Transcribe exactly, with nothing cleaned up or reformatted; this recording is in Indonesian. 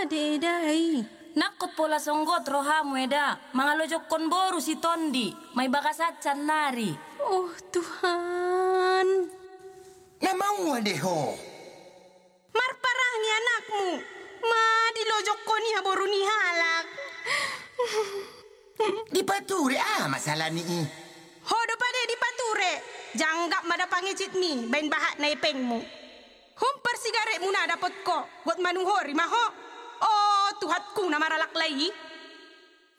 ade dai. Nakot pola songgot rohamu eda. Mangalojok kon boru si Tondi. May bakasacan nari. Oh Tuhan. Namau adeho. Marparahnya anakmu. Ma dilojok ko niya boru ni halak. Di pature ah masalah ni. Hodo pade di pature. Janggap mada pangicit mi. Bain bahat na ipengmu. Humpar sigaret muna dapat ko. Buat manuhori maho. Oh Tuhatku na maralak lagi.